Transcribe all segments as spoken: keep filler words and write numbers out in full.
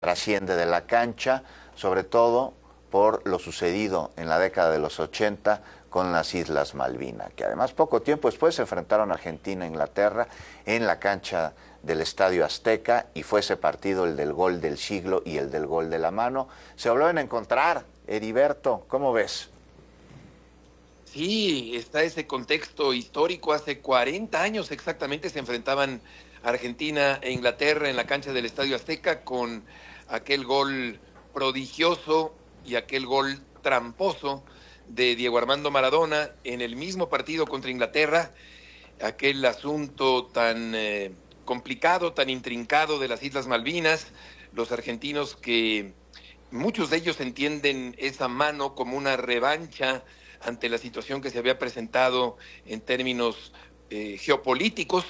trasciende de la cancha, sobre todo por lo sucedido en la década de los ochenta con las Islas Malvinas, que además poco tiempo después se enfrentaron a Argentina e Inglaterra en la cancha del Estadio Azteca, y fue ese partido el del gol del siglo y el del gol de la mano. Se volvieron a encontrar, Heriberto, ¿cómo ves? Sí, está ese contexto histórico. Hace cuarenta años exactamente se enfrentaban Argentina e Inglaterra en la cancha del Estadio Azteca, con aquel gol prodigioso y aquel gol tramposo de Diego Armando Maradona en el mismo partido contra Inglaterra. Aquel asunto tan eh, complicado, tan intrincado de las Islas Malvinas, los argentinos, que muchos de ellos entienden esa mano como una revancha ante la situación que se había presentado en términos eh, geopolíticos.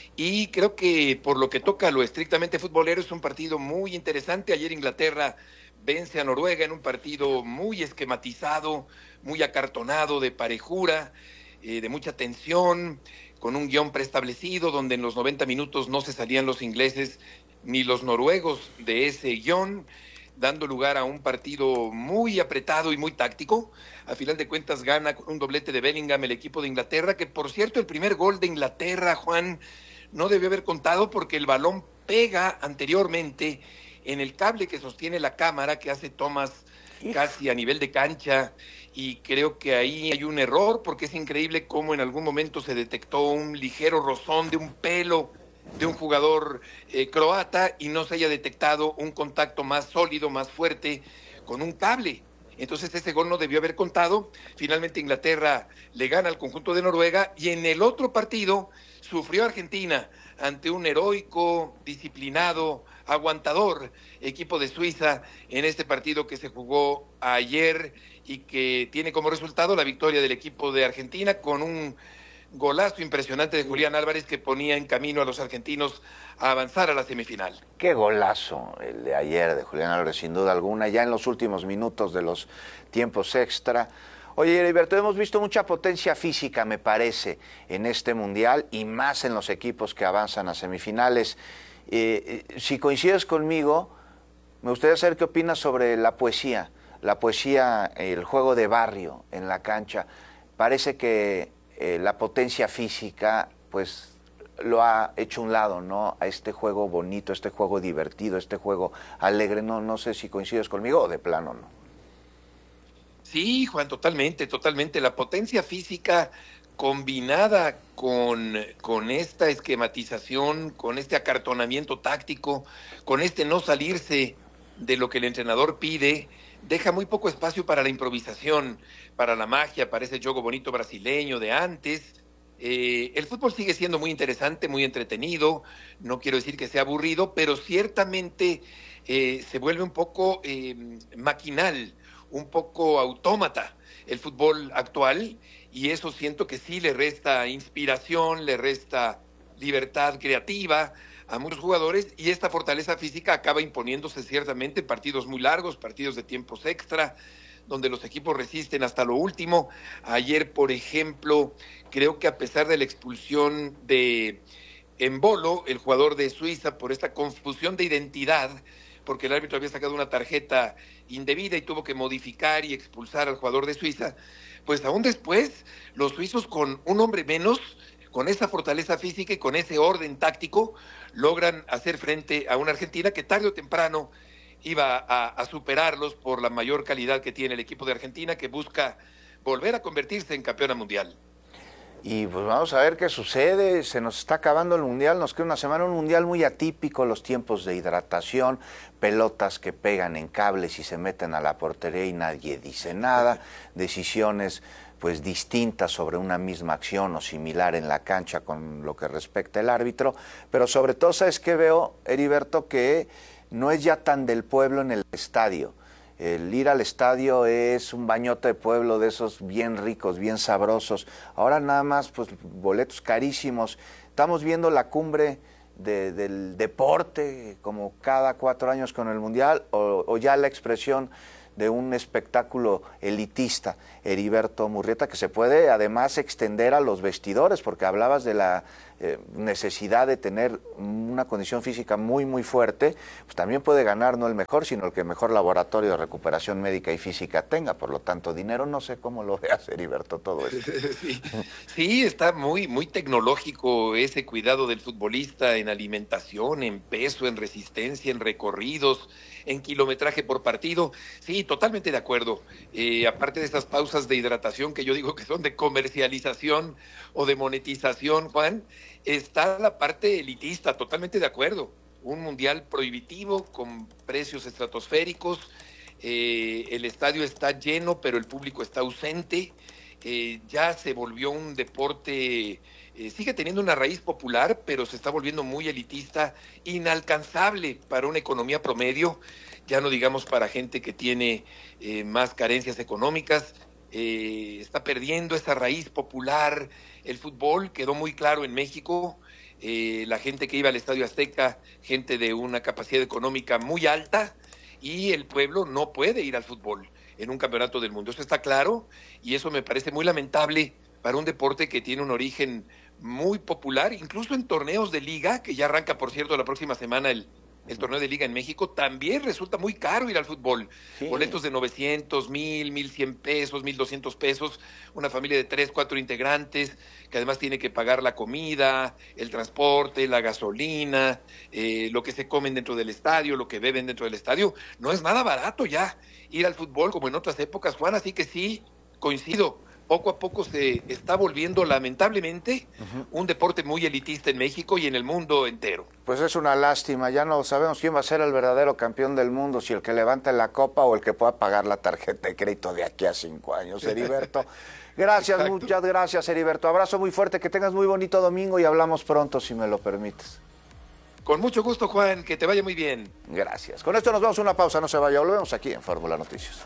Y creo que por lo que toca a lo estrictamente futbolero, es un partido muy interesante. Ayer Inglaterra vence a Noruega en un partido muy esquematizado, muy acartonado, de parejura, eh, de mucha tensión, con un guión preestablecido, donde en los noventa minutos no se salían los ingleses ni los noruegos de ese guión, dando lugar a un partido muy apretado y muy táctico. A final de cuentas gana con un doblete de Bellingham el equipo de Inglaterra, que por cierto el primer gol de Inglaterra, Juan, no debió haber contado, porque el balón pega anteriormente en el cable que sostiene la cámara, que hace tomas casi a nivel de cancha, y creo que ahí hay un error, porque es increíble cómo en algún momento se detectó un ligero rozón de un pelo de un jugador eh, croata, y no se haya detectado un contacto más sólido, más fuerte con un cable. Entonces ese gol no debió haber contado. Finalmente Inglaterra le gana al conjunto de Noruega, y en el otro partido sufrió Argentina ante un heroico, disciplinado, aguantador equipo de Suiza en este partido que se jugó ayer, y que tiene como resultado la victoria del equipo de Argentina, con un golazo impresionante de Julián Álvarez, que ponía en camino a los argentinos a avanzar a la semifinal. Qué golazo el de ayer de Julián Álvarez, sin duda alguna, ya en los últimos minutos de los tiempos extra. Oye, Heriberto, hemos visto mucha potencia física, me parece, en este Mundial, y más en los equipos que avanzan a semifinales. Eh, si coincides conmigo, me gustaría saber qué opinas sobre la poesía, la poesía, el juego de barrio en la cancha. Parece que eh, la potencia física, pues, lo ha hecho a un lado, ¿no? A este juego bonito, este juego divertido, este juego alegre. No, no sé si coincides conmigo o de plano no. Sí, Juan, totalmente, totalmente. La potencia física combinada con, con esta esquematización, con este acartonamiento táctico, con este no salirse de lo que el entrenador pide, deja muy poco espacio para la improvisación, para la magia, para ese juego bonito brasileño de antes. Eh, el fútbol sigue siendo muy interesante, muy entretenido, no quiero decir que sea aburrido, pero ciertamente eh, se vuelve un poco eh, maquinal, un poco autómata el fútbol actual, y eso siento que sí le resta inspiración, le resta libertad creativa a muchos jugadores, y esta fortaleza física acaba imponiéndose ciertamente en partidos muy largos, partidos de tiempos extra, donde los equipos resisten hasta lo último. Ayer, por ejemplo, creo que a pesar de la expulsión de Embolo, el jugador de Suiza, por esta confusión de identidad, porque el árbitro había sacado una tarjeta indebida y tuvo que modificar y expulsar al jugador de Suiza, pues aún después los suizos, con un hombre menos, con esa fortaleza física y con ese orden táctico, logran hacer frente a una Argentina que tarde o temprano iba a, a superarlos por la mayor calidad que tiene el equipo de Argentina, que busca volver a convertirse en campeona mundial. Y pues vamos a ver qué sucede. Se nos está acabando el Mundial, nos queda una semana, un Mundial muy atípico, los tiempos de hidratación, pelotas que pegan en cables y se meten a la portería y nadie dice nada, decisiones pues distintas sobre una misma acción o similar en la cancha con lo que respecta el árbitro, pero sobre todo, ¿sabes qué veo, Heriberto? Que no es ya tan del pueblo en el estadio. El ir al estadio es un bañote de pueblo de esos bien ricos, bien sabrosos. Ahora nada más, pues, boletos carísimos. Estamos viendo la cumbre de, del deporte, como cada cuatro años con el Mundial, o, o ya la expresión de un espectáculo elitista, Heriberto Murrieta, que se puede además extender a los vestidores, porque hablabas de la eh, necesidad de tener una condición física muy, muy fuerte, pues también puede ganar no el mejor, sino el que mejor laboratorio de recuperación médica y física tenga. Por lo tanto, dinero, no sé cómo lo veas, Heriberto, todo esto. Sí, sí, está muy, muy tecnológico ese cuidado del futbolista en alimentación, en peso, en resistencia, en recorridos, en kilometraje por partido. Sí, totalmente de acuerdo. Eh, aparte de estas pausas de hidratación que yo digo que son de comercialización o de monetización, Juan, está la parte elitista, totalmente de acuerdo. Un mundial prohibitivo con precios estratosféricos, eh, el estadio está lleno, pero el público está ausente. Eh, ya se volvió un deporte, eh, sigue teniendo una raíz popular, pero se está volviendo muy elitista, inalcanzable para una economía promedio, ya no digamos para gente que tiene eh, más carencias económicas. Eh, está perdiendo esa raíz popular. El fútbol quedó muy claro en México. Eh, la gente que iba al Estadio Azteca, gente de una capacidad económica muy alta, y el pueblo no puede ir al fútbol en un campeonato del mundo. Eso está claro, y eso me parece muy lamentable para un deporte que tiene un origen muy popular, incluso en torneos de liga, que ya arranca, por cierto, la próxima semana el, el torneo de liga en México. También resulta muy caro ir al fútbol. Sí. Boletos de novecientos, mil, mil cien pesos, mil doscientos pesos, una familia de tres, cuatro integrantes, que además tiene que pagar la comida, el transporte, la gasolina, eh, lo que se comen dentro del estadio, lo que beben dentro del estadio. No es nada barato ya ir al fútbol como en otras épocas, Juan, así que sí, coincido. Poco a poco se está volviendo, lamentablemente, uh-huh. un deporte muy elitista en México y en el mundo entero. Pues es una lástima, ya no sabemos quién va a ser el verdadero campeón del mundo, si el que levante la copa o el que pueda pagar la tarjeta de crédito de aquí a cinco años, Heriberto. Gracias, Exacto. muchas gracias, Heriberto. Abrazo muy fuerte, que tengas muy bonito domingo y hablamos pronto, si me lo permites. Con mucho gusto, Juan, que te vaya muy bien. Gracias. Con esto nos vamos a una pausa, no se vaya, volvemos aquí en Fórmula Noticias.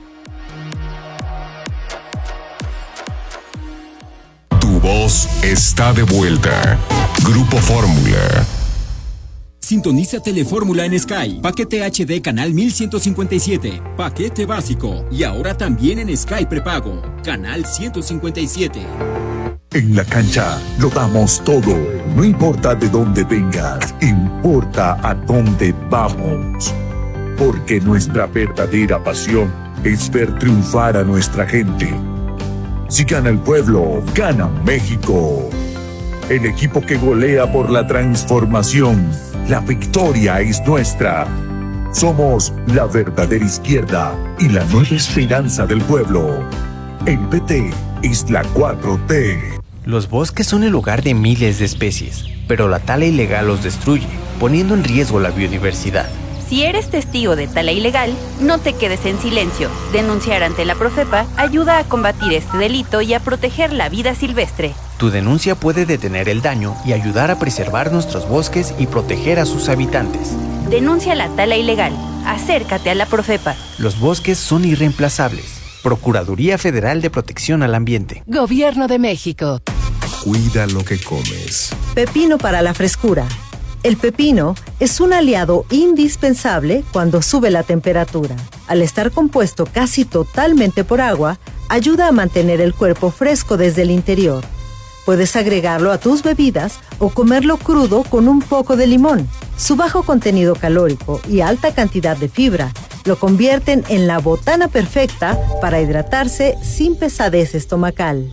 Tu voz está de vuelta. Grupo Fórmula. Sintoniza Telefórmula en Sky. Paquete H D canal mil ciento cincuenta y siete. Paquete básico. Y ahora también en Sky prepago. Canal ciento cincuenta y siete. En la cancha lo damos todo. No importa de dónde vengas, importa a dónde vamos. Porque nuestra verdadera pasión es ver triunfar a nuestra gente. Si gana el pueblo, gana México. El equipo que golea por la transformación. La victoria es nuestra. Somos la verdadera izquierda y la nueva esperanza del pueblo. El P T es la cuatro T. Los bosques son el hogar de miles de especies, pero la tala ilegal los destruye, poniendo en riesgo la biodiversidad. Si eres testigo de tala ilegal, no te quedes en silencio. Denunciar ante la Profepa ayuda a combatir este delito y a proteger la vida silvestre. Tu denuncia puede detener el daño y ayudar a preservar nuestros bosques y proteger a sus habitantes. Denuncia la tala ilegal. Acércate a la Profepa. Los bosques son irreemplazables. Procuraduría Federal de Protección al Ambiente. Gobierno de México. Cuida lo que comes. Pepino para la frescura. El pepino es un aliado indispensable cuando sube la temperatura. Al estar compuesto casi totalmente por agua, ayuda a mantener el cuerpo fresco desde el interior. Puedes agregarlo a tus bebidas o comerlo crudo con un poco de limón. Su bajo contenido calórico y alta cantidad de fibra lo convierten en la botana perfecta para hidratarse sin pesadez estomacal.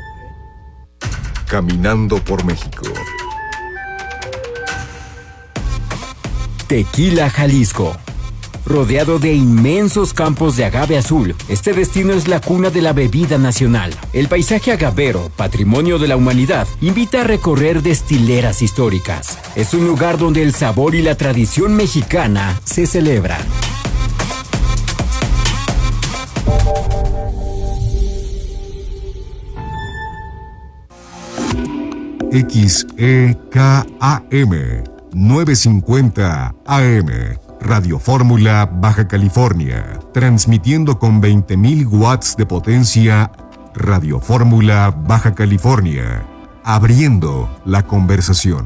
Caminando por México. Tequila, Jalisco. Rodeado de inmensos campos de agave azul, este destino es la cuna de la bebida nacional. El paisaje agavero, patrimonio de la humanidad, invita a recorrer destileras históricas. Es un lugar donde el sabor y la tradición mexicana se celebran. X E K A M novecientos cincuenta A M, Radio Fórmula, Baja California, transmitiendo con veinte mil watts de potencia. Radio Fórmula, Baja California, abriendo la conversación.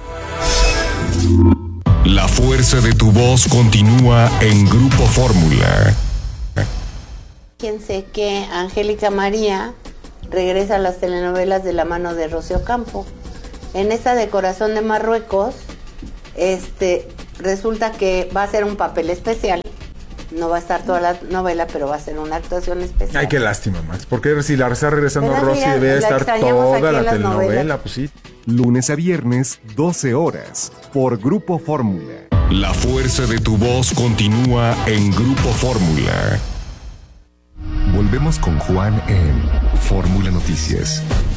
La fuerza de tu voz continúa en Grupo Fórmula. Fíjense que Angélica María regresa a las telenovelas de la mano de Rocío Campo. en esta de Corazón de Marruecos, este, resulta que va a ser un papel especial. No va a estar toda la novela, pero va a ser una actuación especial. Ay, qué lástima, Max. Porque si la está regresando ¿verdad? Rosy, Mira, debe la estar extrañamos toda aquí la en las telenovela, novelas. pues sí. Lunes a viernes, doce horas, por Grupo Fórmula. La fuerza de tu voz continúa en Grupo Fórmula. Volvemos con Juan en Fórmula Noticias.